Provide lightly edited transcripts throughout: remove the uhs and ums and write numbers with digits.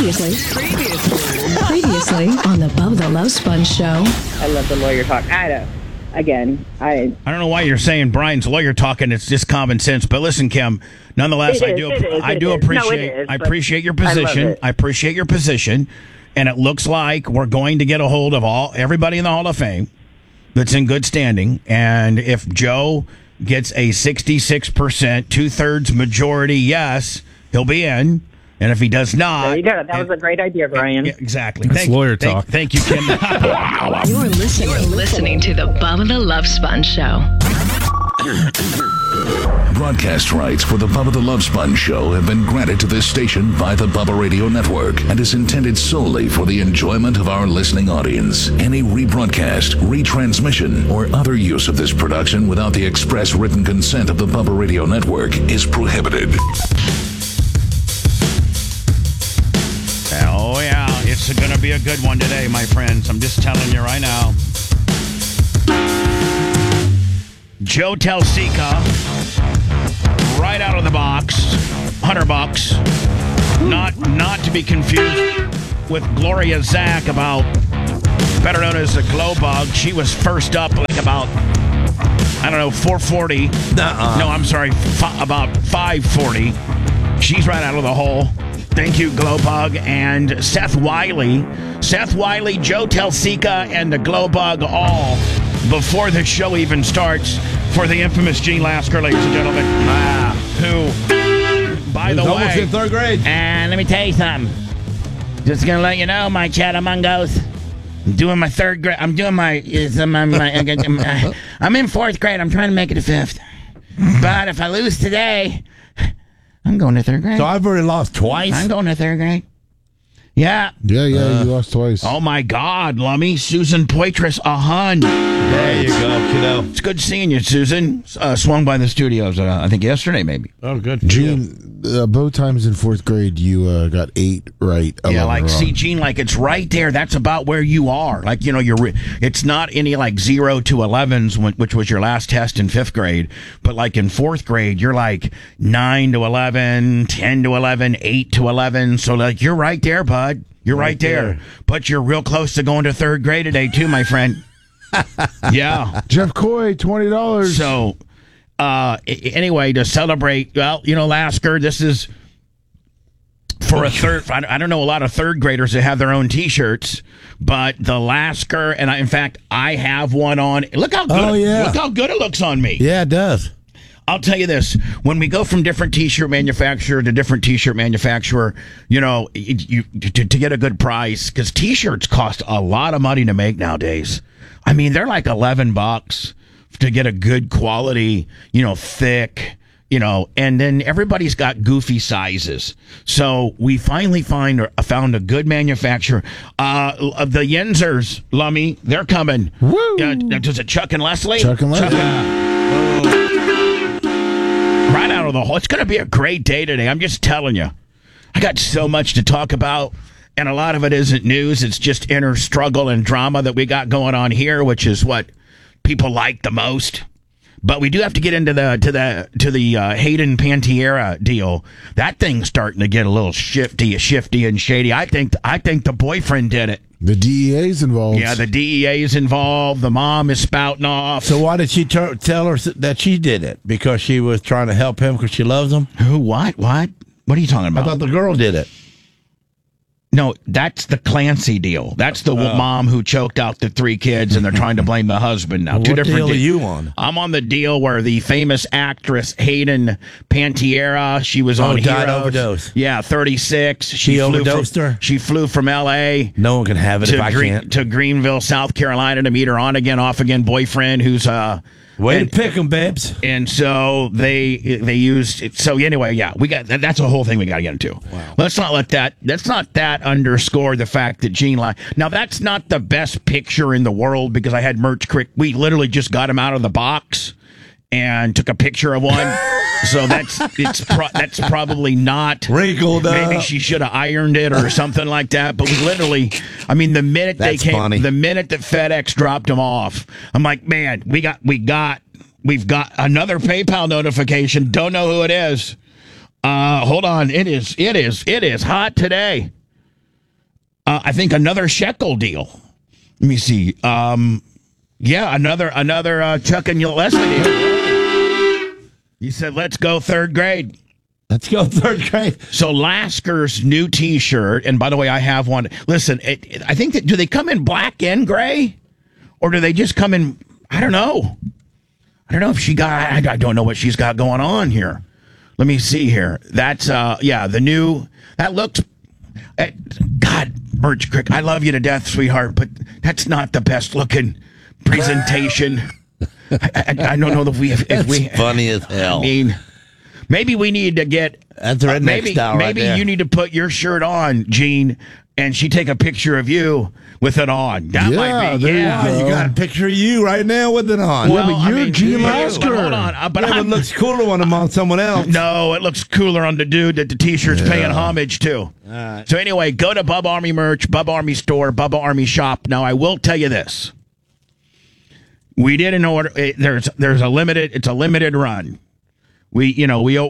Previously on the Bubba the Love Sponge Show. I love the lawyer talk. I don't know why you're saying Brian's lawyer talking. It's just common sense. But listen, Kim, nonetheless, I appreciate your position. I appreciate your position. And it looks like we're going to get a hold of everybody in the Hall of Fame that's in good standing. And if Joe gets a 66%, 2/3 majority yes, he'll be in. And if he does not... There you go. That was a great idea, Brian. Yeah, exactly. That's lawyer talk. Thank you, Kim. You're listening to the Bubba the Love Sponge Show. Broadcast rights for the Bubba the Love Sponge Show have been granted to this station by the Bubba Radio Network and is intended solely for the enjoyment of our listening audience. Any rebroadcast, retransmission, or other use of this production without the express written consent of the Bubba Radio Network is prohibited. Oh, yeah. It's going to be a good one today, my friends. I'm just telling you right now. Joe Telsica, right out of the box, $100. Not to be confused with Gloria Zach, better known as the Glow Bug. She was first up like about, 440. No, I'm sorry, about 540. She's right out of the hole. Thank you, Glowbug, and Seth Wiley. Joe Telsica, and the Glowbug all before the show even starts for the infamous Gene Lasker, ladies and gentlemen. Who, by the way... almost in third grade. And let me tell you something. Just going to let you know, my Chattamungos. I'm doing my third grade. I'm in fourth grade. I'm trying to make it to fifth. But if I lose today... I'm going to third grade. So I've already lost twice? I'm going to third grade. Yeah. Yeah, you lost twice. Oh, my God, Lummy. Susan Poitras, $100. There you go, kiddo. It's good seeing you, Susan. Swung by the studios, I think yesterday, maybe. Oh, good. Gene, both times in fourth grade, you got 8 right. Yeah, wrong. see, Gene, it's right there. That's about where you are. It's not any 0 to 11s, which was your last test in fifth grade. But in fourth grade, you're 9 to 11, 10 to 11, 8 to 11. So you're right there, bud. You're right there. But you're real close to going to third grade today, too, my friend. Yeah. Jeff Coy, $20. So, anyway, to celebrate, Lasker, this is for a third. I don't know a lot of third graders that have their own T-shirts, but the Lasker, and in fact, I have one on. Look how good! Look how good it looks on me. Yeah, it does. I'll tell you this: when we go from different T-shirt manufacturer to different T-shirt manufacturer, to get a good price, because T-shirts cost a lot of money to make nowadays. I mean, they're like $11 to get a good quality, thick, and then everybody's got goofy sizes. So we finally found a good manufacturer. The Yenzers, Lummy, they're coming. Woo! Does it Chuck and Leslie? Chuck and Leslie. Right out of the hole. It's going to be a great day today. I'm just telling you. I got so much to talk about, and a lot of it isn't news. It's just inner struggle and drama that we got going on here, which is what people like the most. But we do have to get into the Hayden Panettiere deal. That thing's starting to get a little shifty and shady. I think the boyfriend did it. The DEA's involved. Yeah, the DEA is involved. The mom is spouting off. So why did she tell her that she did it? Because she was trying to help him because she loves him? Who? What? What are you talking about? I thought the girl did it. No, that's the Clancy deal. That's the mom who choked out the 3 kids, and they're trying to blame the husband now. Well, Two what different deal are you on? I'm on the deal where the famous actress Hayden Panettiere, she was on died Heroes. overdose. Yeah, 36. She overdosed her? She flew from L.A. No one can have it if I can't. To Greenville, South Carolina to meet her on-again, off-again boyfriend who's... Way to pick them, babes. And so they used it. So anyway, yeah, we got that's a whole thing we got to get into. Wow. Let's not that underscore the fact that Gene lied. Now that's not the best picture in the world because I had Merch Crick. We literally just got him out of the box and took a picture of one. So that's probably not wrinkled up. Maybe she should have ironed it or something like that. But we literally, I mean, the minute that's they came, funny. the minute that FedEx dropped them off, I'm like, man, we've got another PayPal notification. Don't know who it is. Hold on, it is hot today. I think another shekel deal. Let me see. Yeah, another Chuck and Leslie deal. You said, let's go third grade. Let's go third grade. So Lasker's new T-shirt, and by the way, I have one. Listen, I think that, do they come in black and gray? Or do they just come in, I don't know. I don't know if she got, I don't know what she's got going on here. Let me see here. That's, the new, that looks, God, Birch Creek, I love you to death, sweetheart, but that's not the best looking presentation. I don't know if we funny as hell. I mean, maybe we need to get, that's the redneck style right there. You need to put your shirt on, Gene, and she take a picture of you with it on. That might be, you got a picture of you right now with it on. Well, but you're Gene Lasker. Hold on, but it looks cooler when I'm on someone else. No, it looks cooler on the dude that the T-shirt's paying homage to. All right. So anyway, go to Bubba Army merch, Bubba Army store, Bubba Army shop. Now I will tell you this: we did an order. There's a limited. It's a limited run. We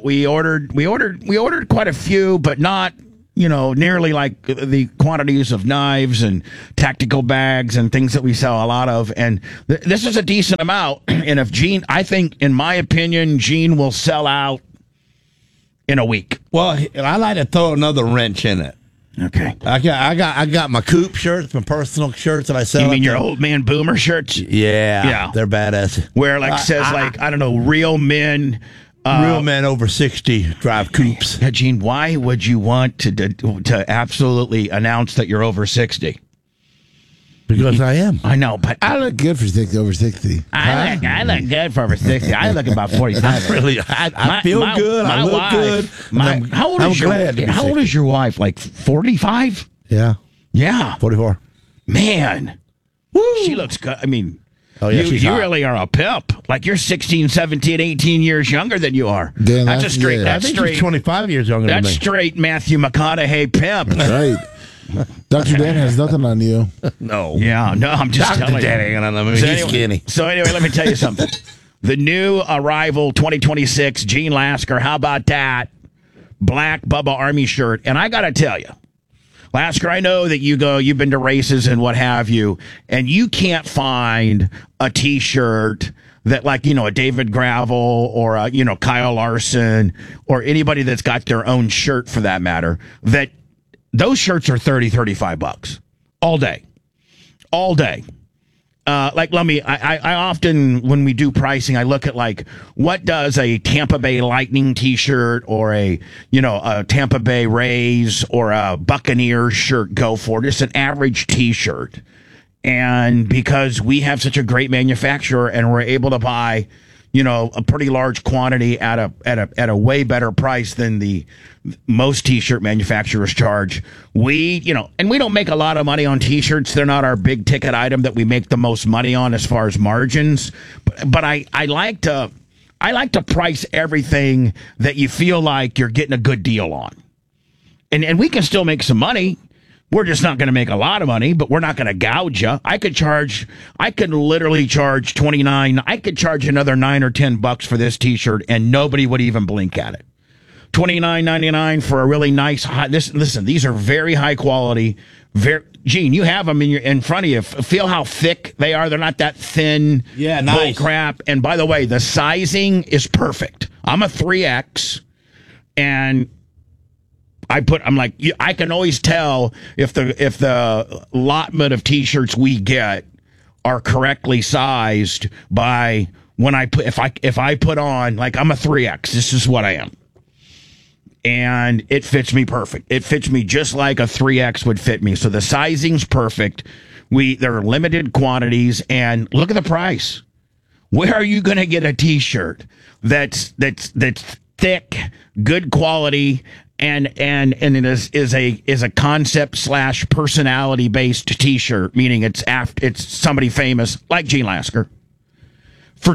ordered quite a few, but not, nearly like the quantities of knives and tactical bags and things that we sell a lot of. And this is a decent amount. And if Gene, I think, in my opinion, Gene will sell out in a week. Well, I like to throw another wrench in it. Okay. I got my Coop shirts, my personal shirts that I sell. You mean your old man boomer shirts? Yeah. They're badass. Where says I don't know, real men. Real men over 60 drive Coops. Yeah, Gene, why would you want to absolutely announce that you're over 60? Because I am. I know, but I look good for over 60. I look good for over 60. I look about 45. I feel good. I look good. How old is your wife? Like 45? Yeah. Yeah. 44. Man. Woo. She looks good. I mean, oh, yeah, you really are a pimp. Like you're 16, 17, 18 years younger than you are. Dan, that's a straight. yeah. That's I think straight. she's 25 years younger than me. That's straight Matthew McConaughey pimp. Right. Dr. Dan has nothing on you. No. Yeah, no, I'm just Dr. telling Dan ain't on him. He's skinny. So anyway, let me tell you something. The new arrival 2026 Gene Lasker. How about that? Black Bubba Army shirt. And I got to tell you, Lasker, I know that you've been to races and what have you, and you can't find a T-shirt that, like, a David Gravel or a, Kyle Larson or anybody that's got their own shirt for that matter, that those shirts are $30-$35 all day. I often, when we do pricing, I look at what does a Tampa Bay Lightning T-shirt or a Tampa Bay Rays or a Buccaneers shirt go for, just an average T-shirt. And because we have such a great manufacturer and we're able to buy, a pretty large quantity at a way better price than the most T-shirt manufacturers charge. And we don't make a lot of money on T-shirts. They're not our big ticket item that we make the most money on as far as margins. But I like to price everything that you feel like you're getting a good deal on. And we can still make some money. We're just not going to make a lot of money, but we're not going to gouge you. I could literally charge $29. I could charge another $9 or $10 for this T-shirt, and nobody would even blink at it. $29.99 for a really nice. Listen, these are very high quality. Gene, you have them in front of you. Feel how thick they are. They're not that thin. Yeah, nice. Bull crap. And by the way, the sizing is perfect. I'm a 3X, and I'm like, I can always tell if the allotment of T-shirts we get are correctly sized by when I put, if I put on, like, I'm a 3X, this is what I am. And it fits me perfect. It fits me just like a 3X would fit me. So the sizing's perfect. There are limited quantities, and look at the price. Where are you going to get a T-shirt that's thick, good quality, and it is a concept / personality based T-shirt, meaning it's somebody famous like Gene Lasker for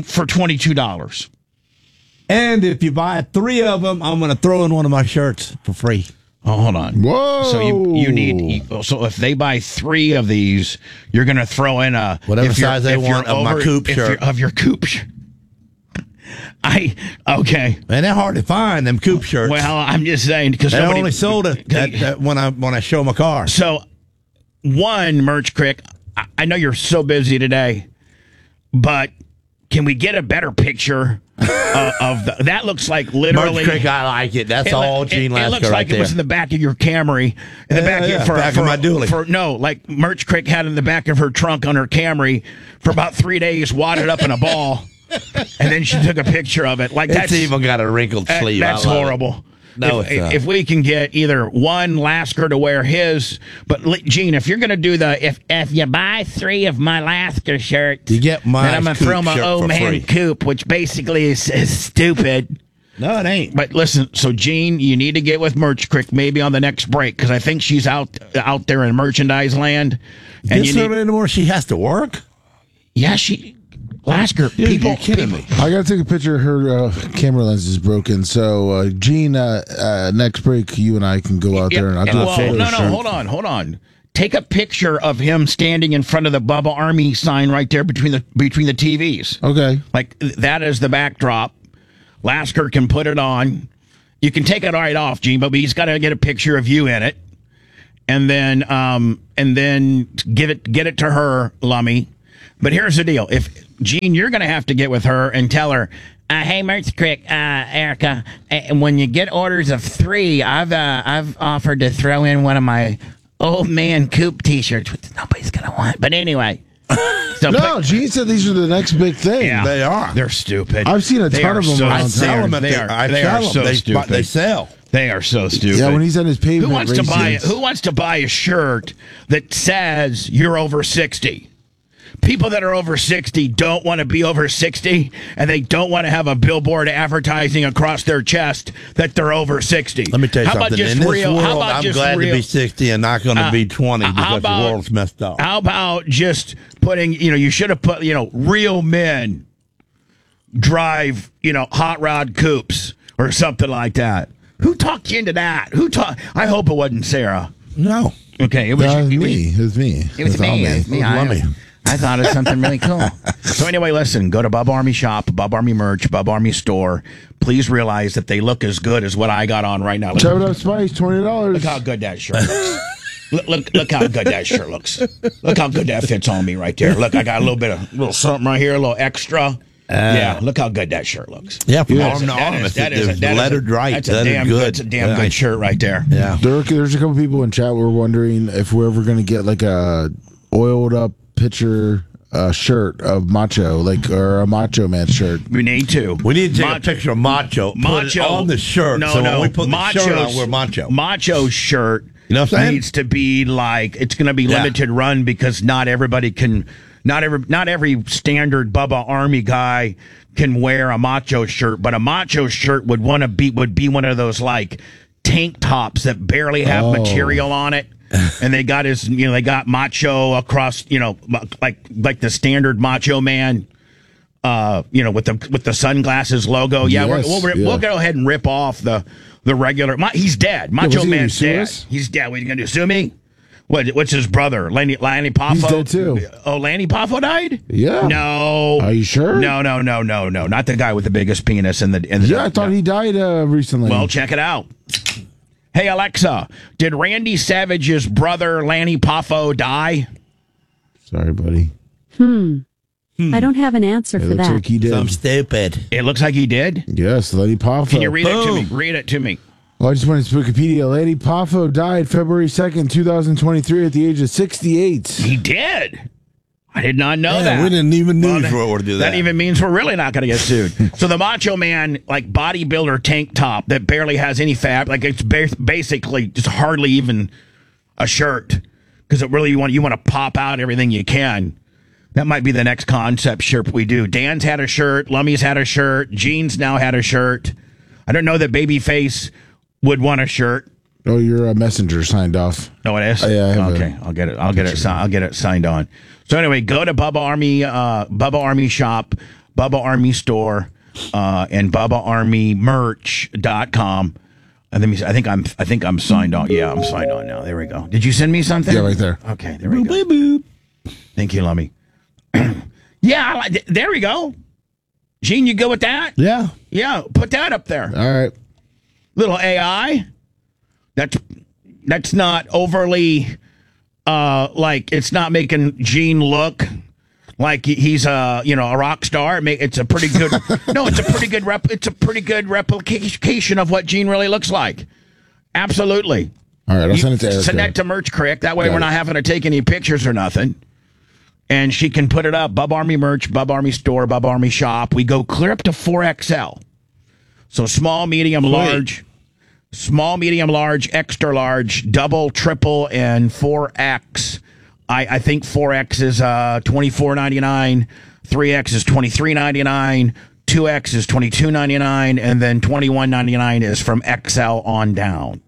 $22. And if you buy 3 of them, I'm going to throw in one of my shirts for free. Oh, hold on. Whoa! So you need. So if they buy 3 of these, you're going to throw in whatever size they want of my Coop shirt. Of your Coop shirt. Okay. And they're hard to find, them coupe shirts. Well, I'm just saying because they only sold it when I show my car. So, one, Merch Crick, I know you're so busy today, but can we get a better picture of that? Looks like literally. Merch Crick, I like it. That's all Gene Lasker. It looks like it was in the back of your Camry, in the back of my dually. Like Merch Crick had in the back of her trunk on her Camry for about 3 days, wadded up in a ball, and then she took a picture of it. Like it's even got a wrinkled sleeve. That's horrible. No, if we can get either one Lasker to wear his, but Gene, if you're going to do if you buy 3 of my Lasker shirts, you get my. Then I'm going to throw my old man coupe, which basically is stupid. No, it ain't. But listen, so Gene, you need to get with Merch Crick maybe on the next break because I think she's out there in merchandise land. And this anymore, she has to work. Yeah, Lasker, people, you're kidding me. I got to take a picture of her camera lens is broken. So, Gene, next break, you and I can go out there and I'll do a photo No, shoot. hold on. Take a picture of him standing in front of the Bubba Army sign right there between the TVs. Okay. Like that is the backdrop. Lasker can put it on. You can take it right off, Gene, but he's got to get a picture of you in it. And then get it to her, Lummy. But here's the deal. If Gene, you're going to have to get with her and tell her, hey, Merch Crick, Erica, when you get orders of 3, I've offered to throw in one of my old man coupe T-shirts, which nobody's going to want. But anyway. So Gene said these are the next big thing. Yeah, they are. They're stupid. I've seen a ton of them around town. They are so stupid. They sell. They are so stupid. Yeah, when he's on his pavement Who wants to buy a shirt that says you're over 60? People that are over 60 don't want to be over 60, and they don't want to have a billboard advertising across their chest that they're over 60. Let me tell you something. In this world, I'm glad to be 60 and not going to be 20 because the world's messed up. How about just putting, you should have put, real men drive, hot rod coupes or something like that. Who talked you into that? I hope it wasn't Sarah. No. Okay, it was me. It was me. It was me. It was me. I thought it was something really cool. So anyway, listen, go to Bub Army Shop, Bub Army Merch, Bub Army Store. Please realize that they look as good as what I got on right now. Chub It Up Spice, $20. Look how good that shirt looks. Look how good that shirt looks. Look how good that fits on me right there. Look, I got a little something right here, a little extra. Yeah, look how good that shirt looks. Yeah, from arm to arm. It's lettered right. That's a damn good shirt right there. Yeah. There's a couple people in chat were wondering if we're ever going to get like a oiled up picture shirt of Macho, or a Macho Man shirt. We need to. We need to take a picture of Macho. Put it on the shirt. When we put the shirt on, we're Macho. Macho's shirt needs to be it's going to be limited run because not everybody can. Not every standard Bubba Army guy can wear a Macho shirt, but a Macho shirt would be one of those tank tops that barely have material on it. And they got they got Macho across, like the standard Macho Man, with the sunglasses logo. Yeah, we'll go ahead and rip off the regular. He's dead. Macho Man's dead. He's dead. What are you gonna do? Sue me? What's his brother? Lanny Poffo? He's dead too. Oh, Lanny Poffo died? Yeah. No. Are you sure? No. Not the guy with the biggest penis in the. Yeah, I thought he died recently. Well, check it out. Hey, Alexa, did Randy Savage's brother, Lanny Poffo, die? Sorry, buddy. I don't have an answer for looks that. like he did. I'm stupid. It looks like he did? Yes, Lanny Poffo. Can you read it to me? Read it to me. Well, I just went to Wikipedia. Lanny Poffo died February 2nd, 2023 at the age of 68. He did? I did not know that. We didn't even know we were to do that. That even means we're really not going to get sued. So the Macho Man, bodybuilder tank top that barely has any fat, it's basically just hardly even a shirt because it really you want to pop out everything you can. That might be the next concept shirt we do. Dan's had a shirt. Lummy's had a shirt. Gene's now had a shirt. I don't know that Babyface would want a shirt. Oh, your messenger signed off. Oh, it is? Yeah, I have okay. I'll get it signed on. So anyway, go to Bubba Army Shop, Bubba Army Store, and BubbaArmyMerch.com. And I think I'm signed on. Yeah, I'm signed on now. There we go. Did you send me something? Yeah, right there. Okay, there we go. Thank you, Lummy. Yeah, there we go. Gene, you go with that? Yeah. Yeah, put that up there. All right. Little AI. That's not overly, like, it's not making Gene look like he's a rock star. It's a pretty good. No, it's a pretty good replication of what Gene really looks like. Absolutely. All right, I'll send it to Erica. Send that to Merch Crick. That way we're not having to take any pictures or nothing. And she can put it up. Bub Army Merch, Bub Army Store, Bub Army Shop. We go clear up to 4XL. So small, medium, large. Small, medium, large, extra large, double, triple, and 4X. I think 4X is $24.99. 3X is $23.99. 2X is $22.99. And then $21.99 is from XL on down.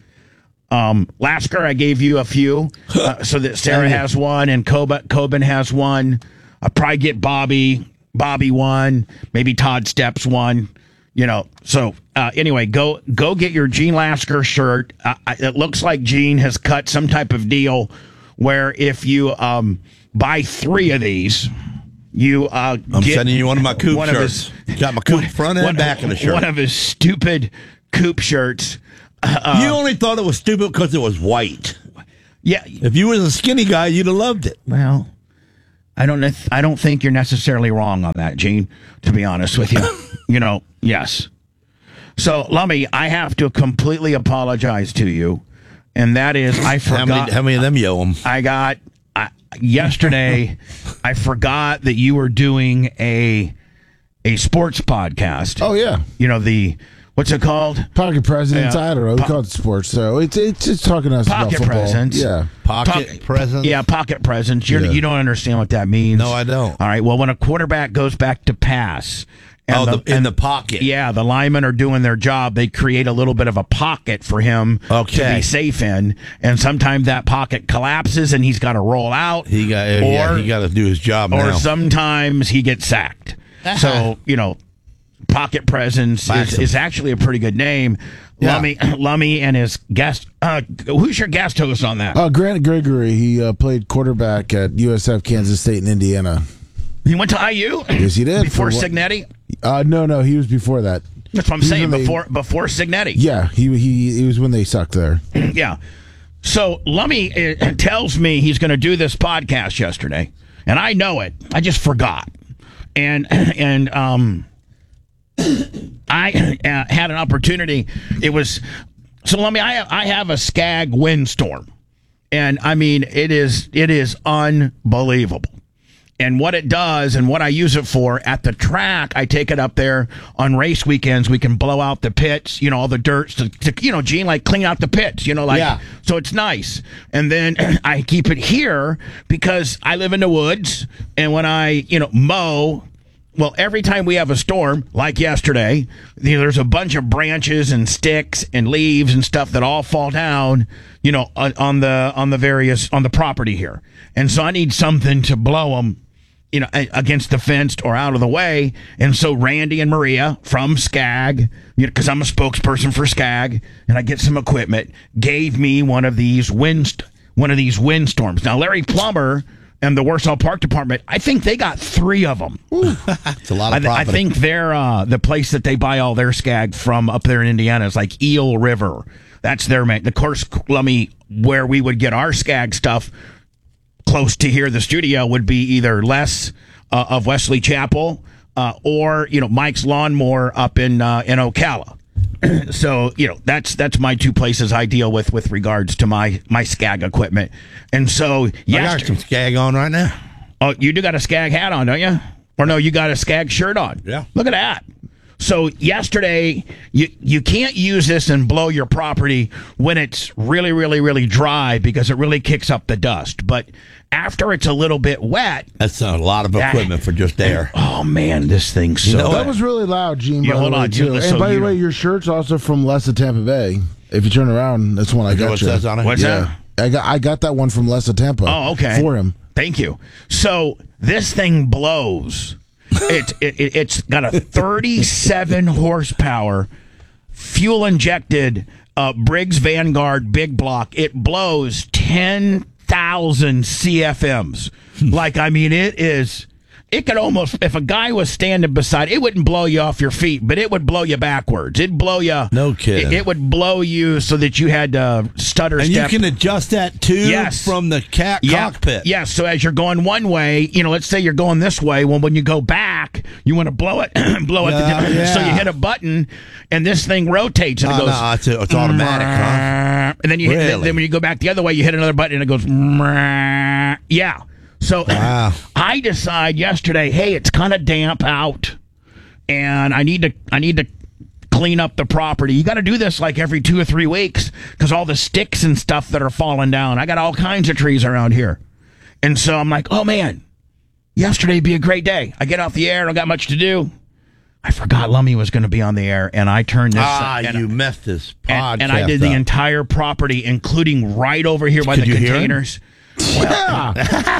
Lasker, I gave you a few, so that Sarah has one and Coben has one. I'll probably get Bobby one, maybe Todd Steps one, So anyway, go get your Gene Lasker shirt. It looks like Gene has cut some type of deal where if you buy 3 of these, you I'm sending you one of my Coop shirts. Got my Coop front and back of the shirt. One of his stupid Coop shirts. You only thought it was stupid because it was white. Yeah. If you was a skinny guy, you'd have loved it. Well, I don't think you're necessarily wrong on that, Gene, to be honest with you. Yes. So, Lummy, I have to completely apologize to you. And that is, I forgot. How many of them you owe them? I got, yesterday, I forgot that you were doing a sports podcast. Oh, yeah. What's it called? Pocket Presents. I don't know. We call it sports. So it's just talking to us about football. Pocket Presents. Yeah. Pocket Presents? Yeah, Pocket Presents. You don't understand what that means. No, I don't. All right. Well, when a quarterback goes back to pass. In the pocket. Yeah, the linemen are doing their job. They create a little bit of a pocket for him to be safe in. And sometimes that pocket collapses and he's got to roll out. He got to do his job now. Or sometimes he gets sacked. So, Pocket Presents is actually a pretty good name. Yeah. Lummy and his guest. Who's your guest host on that? Grant Gregory. He played quarterback at USF Kansas State in Indiana. He went to IU? Yes, he did. Before Signetti? No, he was before that. That's what I'm saying. Before Signetti. Yeah, he was when they sucked there. Yeah. So Lummy tells me he's going to do this podcast yesterday, and I know it. I just forgot, and I had an opportunity. It was so Lummy. I have a Skag windstorm, and I mean it is unbelievable. And what it does and what I use it for at the track, I take it up there on race weekends. We can blow out the pits, all the dirt, to Gene, like clean out the pits, so it's nice. And then I keep it here because I live in the woods. And when I, mow, well, every time we have a storm, like yesterday, there's a bunch of branches and sticks and leaves and stuff that all fall down, on the property here. And so I need something to blow them, against the fence or out of the way. And so Randy and Maria from Skag, because I'm a spokesperson for Skag, and I get some equipment, gave me one of these windstorms. Now, Larry Plummer and the Warsaw Park Department, I think they got 3 of them. It's a lot of property. I think they're the place that they buy all their Skag from up there in Indiana is like Eel River. That's their main. Of course, where we would get our Skag stuff close to here, the studio, would be either Les of Wesley Chapel or Mike's Lawnmower up in Ocala. So that's my 2 places I deal with regards to my Skag equipment. And so I got some Skag on right now. Oh, you do got a Skag hat on, don't you? Or no, you got a Skag shirt on. Yeah. Look at that. So yesterday, you can't use this and blow your property when it's really, really, really dry because it really kicks up the dust. But after it's a little bit wet... That's a lot of equipment for just air. Oh, man, this thing's so... That was really loud, Gene, yeah, hold on, too. And by the way, your shirt's also from Les of Tampa Bay. If you turn around, that's one I got you. What says on it? What's that? I got that one from Les of Tampa. Oh, okay. For him. Thank you. So this thing blows... It's got a 37 horsepower fuel injected Briggs Vanguard big block. It blows 10,000 CFMs. It is it could almost, if a guy was standing beside, it wouldn't blow you off your feet, but it would blow you backwards. It'd blow you. No kidding. It would blow you so that you had to stutter and step. You can adjust that too from the cockpit. Yes. So as you're going one way, let's say you're going this way. Well, when you go back, you want to blow it, so you hit a button, and this thing rotates and it goes. No, it's automatic, huh? And then you hit. Then when you go back the other way, you hit another button and it goes. Yeah. So I decide yesterday, hey, it's kind of damp out, and I need to clean up the property. You got to do this like every 2 or 3 weeks because all the sticks and stuff that are falling down. I got all kinds of trees around here, and so I'm like, oh man, yesterday'd be a great day. I get off the air, I don't got much to do. I forgot Lummy was going to be on the air, and I turned this. You messed this podcast and I did the entire property, including right over here by the containers. Yeah.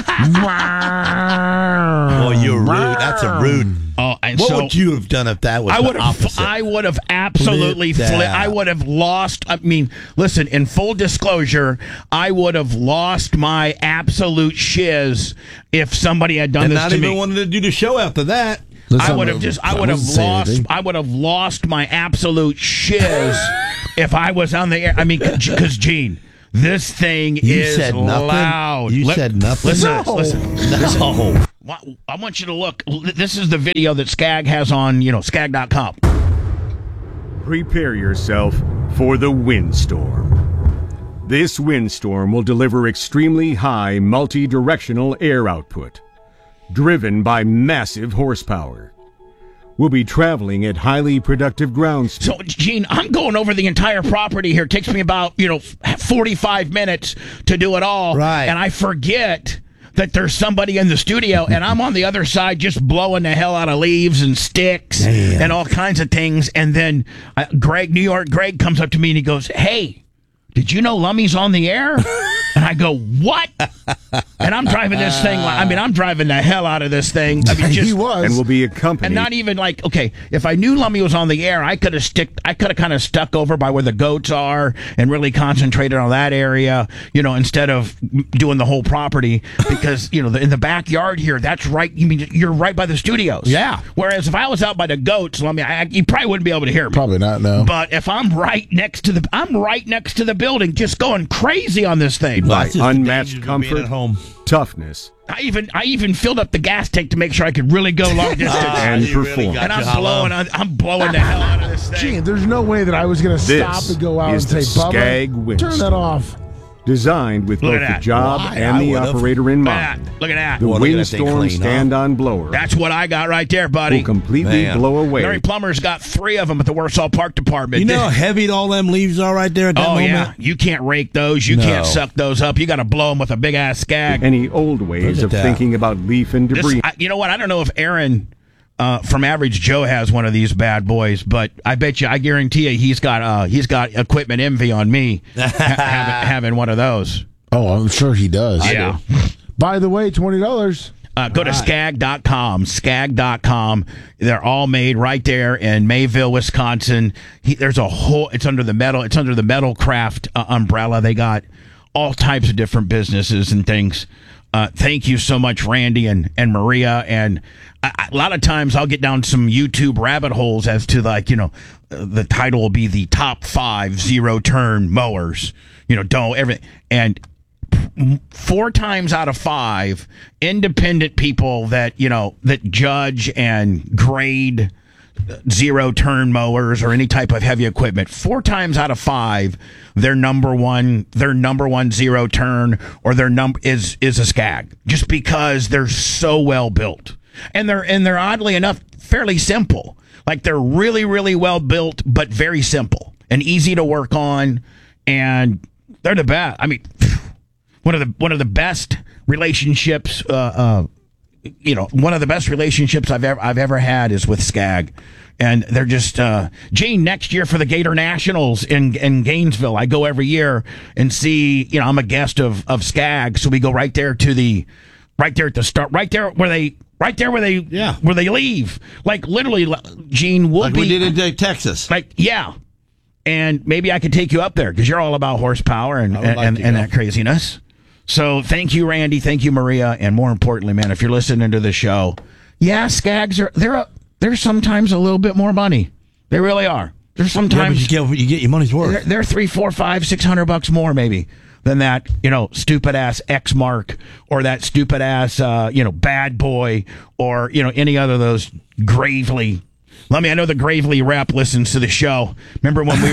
Well, you're rude. That's a rude. What would you have done if that was the opposite? I would have absolutely flipped. I would have lost. I mean, listen, in full disclosure, I would have lost my absolute shiz if somebody had done this to me. Not even wanted to do the show after that. I would have lost my absolute shiz if I was on the air. I mean, because Gene. This thing is loud. You said nothing. Listen. No. I want you to look. This is the video that Skag has on, skag.com. Prepare yourself for the windstorm. This windstorm will deliver extremely high multi-directional air output, driven by massive horsepower. We'll be traveling at highly productive ground speed. So, Gene, I'm going over the entire property here. It takes me about, 45 minutes to do it all. Right. And I forget that there's somebody in the studio, and I'm on the other side just blowing the hell out of leaves and sticks and all kinds of things. And then New York Greg comes up to me and he goes, hey, did you know Lummy's on the air? And I go, what? And I'm driving this thing. I'm driving the hell out of this thing. He was. And will be accompanied. And not even like, okay, if I knew Lummy was on the air, I could have kind of stuck over by where the goats are and really concentrated on that area, instead of doing the whole property. Because, in the backyard here, that's right. You're right by the studios. Yeah. Whereas if I was out by the goats, Lummy, you probably wouldn't be able to hear me. Probably not, no. But if I'm right next to the building, just going crazy on this thing. By unmatched comfort, toughness. I even filled up the gas tank to make sure I could really go long distance and perform. And I'm blowing the hell out of this thing. Gee, there's no way that I was going to stop and go out and say, Bubba, turn that off. Designed with both the job and the operator in mind. Look at that. The windstorm stand-on blower. That's what I got right there, buddy. Will completely blow away. Larry Plummer's got 3 of them at the Warsaw Park Department. You know how heavy all them leaves are right there at that moment? Yeah. You can't rake those. You can't suck those up. You got to blow them with a big-ass Skag. Any old ways of thinking about leaf and debris. You know what? I don't know if Aaron from Average Joe has one of these bad boys, but I guarantee you he's got equipment envy on me having one of those. Oh, I'm sure he does. Yeah. By the way, $20. Go to skag.com. Skag.com. They're all made right there in Mayville, Wisconsin. It's under the Metal Craft umbrella. They got all types of different businesses and things. Thank you so much, Randy and Maria. And a lot of times I'll get down some YouTube rabbit holes as to the title will be the top 5 zero-turn mowers. Everything. And 4 times out of 5, independent people that judge and grade zero-turn mowers or any type of heavy equipment, 4 times out of 5, their number one zero-turn or their is a Skag, just because they're so well built, and they're oddly enough fairly simple. Like, they're really, really well built, but very simple and easy to work on, and they're the best. I mean, one of the best relationships. One of the best relationships I've ever had is with Skag, and they're just Gene. Next year for the Gator Nationals in Gainesville, I go every year and see. I'm a guest of Skag, so we go right there at the start, right there where they leave. Like, literally, Gene, we did in Texas. And maybe I could take you up there because you're all about horsepower and that craziness. So thank you, Randy. Thank you, Maria. And more importantly, man, if you're listening to the show, Yeah, skags they're sometimes a little bit more money. They really are. They're sometimes you get your money's worth. They're $300, $400, $600 more maybe than that, stupid ass X-Mark or that stupid ass, Bad Boy or, any other of those Gravely. I know the Gravely rep listens to the show. Remember when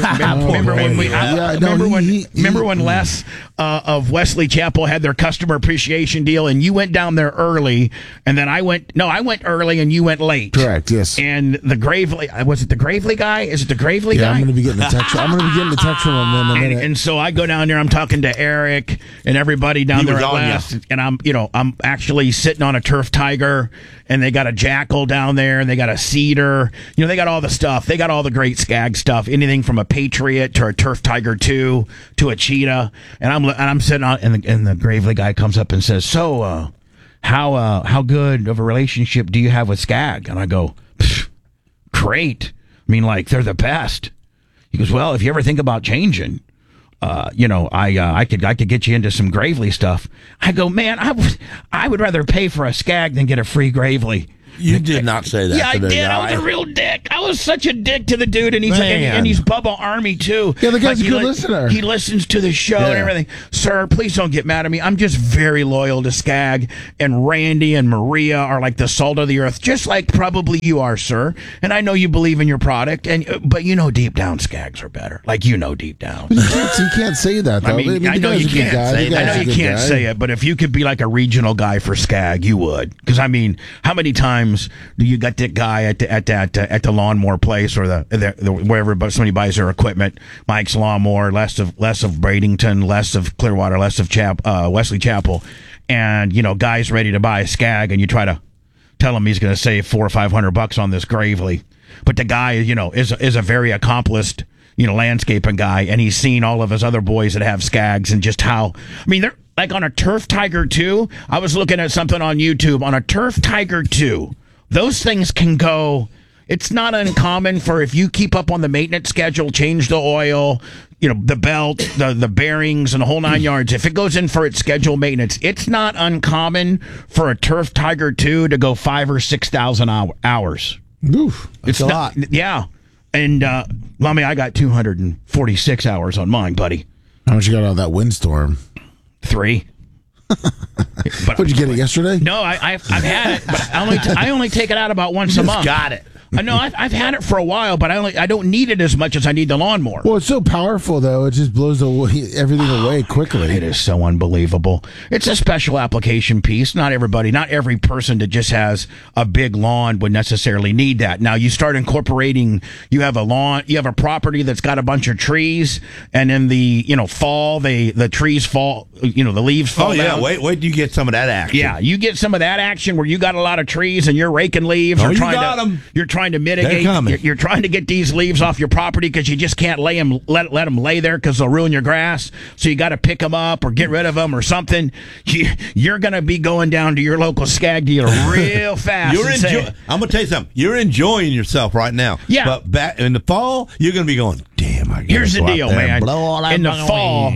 Les of Wesley Chapel had their customer appreciation deal, and you went down there early, and then I went early and you went late. Correct. Yes. And the Gravely, was it the Gravely guy? Is it the Gravely guy? Yeah, I'm going to be getting the text. I'm going to be getting the text from him in a minute. And so I go down there. I'm talking to Eric and everybody down there at Les, and I'm actually sitting on a Turf Tiger, and they got a Jackal down there, and they got a Cedar. They got all the stuff. They got all the great Skag stuff. Anything from a Patriot to a Turf Tiger 2 to a Cheetah. And I'm sitting on, and the Gravely guy comes up and says, "So, how good of a relationship do you have with Skag?" And I go, "Great. I mean, they're the best." He goes, "Well, if you ever think about changing, I could get you into some Gravely stuff." I go, "Man, I would rather pay for a Skag than get a free Gravely." You did not say that. Yeah, I did. I was a real dick. I was such a dick to the dude, and he's Bubba Army too. Yeah, the guy's a good listener. He listens to the show and everything. Sir, please don't get mad at me. I'm just very loyal to Skag, and Randy and Maria are like the salt of the earth, just like probably you are, sir. And I know you believe in your product, but deep down Skags are better. Deep down. You can't say that though. I know you can't say that. I know you can't say it, but if you could be like a regional guy for Skag, you would. Because how many times do you got that guy at the lawnmower place or the wherever somebody buys their equipment? Mike's Lawnmower, less of Bradenton, less of Clearwater, less of Wesley Chapel, and guy's ready to buy a Skag, and you try to tell him he's going to save $400 or $500 on this Gravely, but the guy is a very accomplished landscaping guy, and he's seen all of his other boys that have Skags and just how they're like on a Turf Tiger 2. I was looking at something on YouTube on a Turf Tiger 2. Those things can go. It's not uncommon for, if you keep up on the maintenance schedule, change the oil, the belt, the bearings, and the whole 9 yards. If it goes in for its scheduled maintenance, it's not uncommon for a Turf Tiger 2 to go 5,000 or 6,000 hours. Oof, that's a lot. Yeah. And, I got 246 hours on mine, buddy. How much you got on that windstorm? 3. Did you get it yesterday? No, I've had it, but I only take it out about once a month. Got it. No, I've had it for a while, but I don't need it as much as I need the lawnmower. Well, it's so powerful, though. It just blows everything away quickly. It is so unbelievable. It's a special application piece. Not every person that just has a big lawn would necessarily need that. Now, you start incorporating, you have a property that's got a bunch of trees, and in the fall, the trees fall, the leaves fall down. Wait till you get some of that action. Yeah, you get some of that action where you got a lot of trees and you're raking leaves. You're trying to mitigate. You're trying to get these leaves off your property because you just can't let them lay there because they'll ruin your grass. So you got to pick them up or get rid of them or something. You're going to be going down to your local Skag dealer real fast. I'm going to tell you something. You're enjoying yourself right now. Yeah. But back in the fall, you're going to be going, damn, here's the deal, man. In the fall,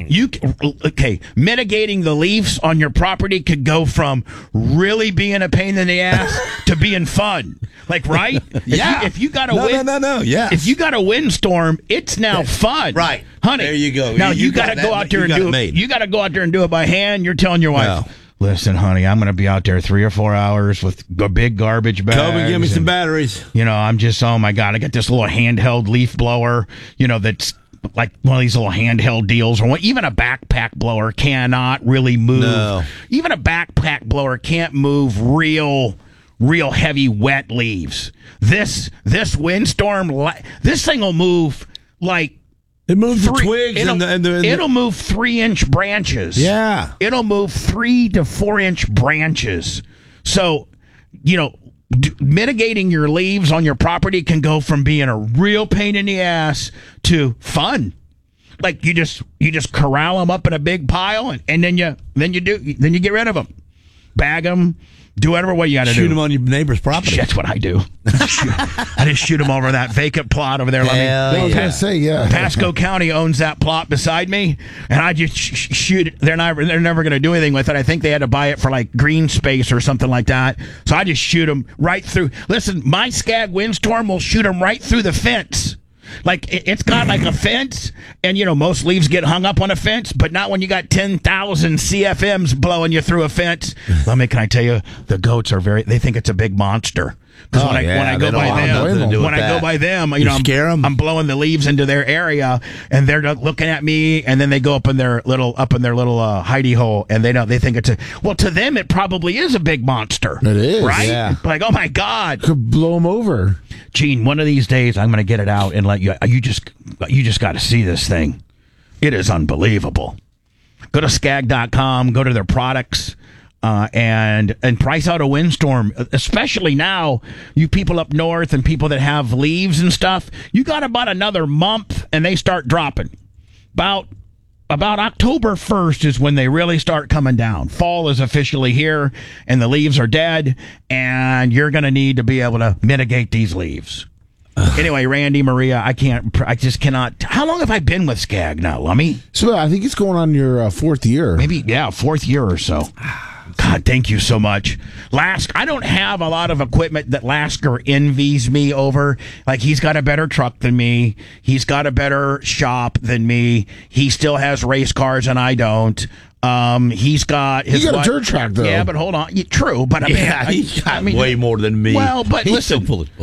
mitigating the leaves on your property could go from really being a pain in the ass to being fun. Right? If you got a If you got a windstorm, it's now fun. Right. Honey. There you go. Now you got to go out there and do it. You got to go out there and do it by hand. You're telling your wife, listen, honey, I'm going to be out there 3 or 4 hours with a big garbage bag. Come and give me some batteries. I'm just, oh my God, I got this little handheld leaf blower, that's like one of these little handheld deals, or even a backpack blower cannot really move. No. Even a backpack blower can't move real heavy wet leaves. This windstorm, this thing will move like it moves the twigs it'll move 3-inch branches. Yeah, it'll move 3 to 4-inch branches. So mitigating your leaves on your property can go from being a real pain in the ass to fun. Like you just corral them up in a big pile and then you get rid of them. bag them. Do whatever way you got to do. Shoot them on your neighbor's property. That's what I do. I just shoot them over that vacant plot over there. I was going to say, yeah. Pasco County owns that plot beside me, and I just shoot it. They're never going to do anything with it. I think they had to buy it for like green space or something like that. So I just shoot them right through. Listen, my Skag windstorm will shoot them right through the fence. Like, it's got like a fence, and, most leaves get hung up on a fence, but not when you got 10,000 CFMs blowing you through a fence. Can I tell you, the goats they think it's a big monster. Because when I go by them, I'm blowing the leaves into their area, and they're looking at me, and then they go up in their little hidey hole, and they think it's to them it probably is a big monster. It is, right? Yeah. Like, oh my God, could blow them over. Gene, one of these days I'm going to get it out and let you. You just got to see this thing. It is unbelievable. Go to skag.com. Go to their products. And price out a windstorm, especially now, you people up north and people that have leaves and stuff, you got about another month and they start dropping. About October 1st is when they really start coming down. Fall is officially here and the leaves are dead, and you're going to need to be able to mitigate these leaves. Anyway, Randy, Maria, I just cannot. How long have I been with Skag now, Lummy? So I think it's going on your fourth year. Maybe, fourth year or so. God, thank you so much. I don't have a lot of equipment that Lasker envies me over. Like, he's got a better truck than me. He's got a better shop than me. He still has race cars and I don't. He's got his. You got a dirt track though. Yeah, but hold on. True, but he's got way more than me. Well, but he's listen. so full of